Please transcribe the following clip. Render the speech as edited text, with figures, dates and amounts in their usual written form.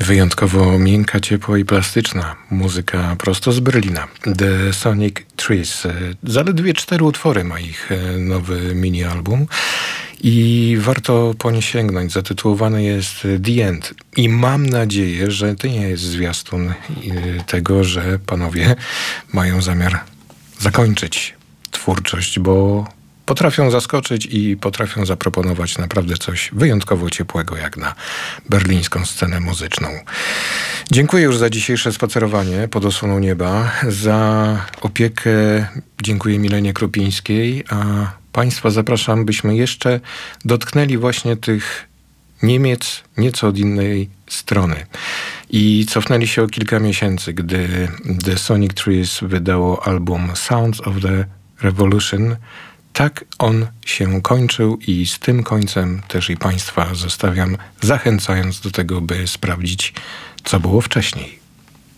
Wyjątkowo miękka, ciepła i plastyczna muzyka prosto z Berlina. The Sonic Trees. Zaledwie 4 utwory ma ich nowy mini-album i warto po nie sięgnąć. Zatytułowany jest The End. I mam nadzieję, że to nie jest zwiastun tego, że panowie mają zamiar zakończyć twórczość, bo potrafią zaskoczyć i potrafią zaproponować naprawdę coś wyjątkowo ciepłego, jak na berlińską scenę muzyczną. Dziękuję już za dzisiejsze spacerowanie pod osłoną nieba. Za opiekę dziękuję Milenie Krupińskiej, a państwa zapraszam, byśmy jeszcze dotknęli właśnie tych Niemiec nieco od innej strony. I cofnęli się o kilka miesięcy, gdy The Sonic Trees wydało album Sounds of the Revolution. Tak on się kończył i z tym końcem też i państwa zostawiam, zachęcając do tego, by sprawdzić, co było wcześniej.